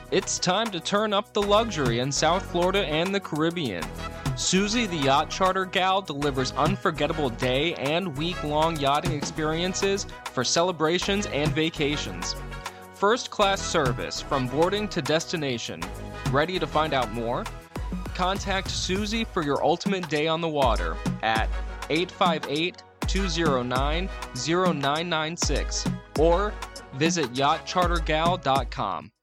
It's time to turn up the luxury in South Florida and the Caribbean. Susie the Yacht Charter Gal delivers unforgettable day and week-long yachting experiences for celebrations and vacations. First-class service from boarding to destination. Ready to find out more? Contact Susie for your ultimate day on the water at 858-209-0996 or visit yachtchartergal.com.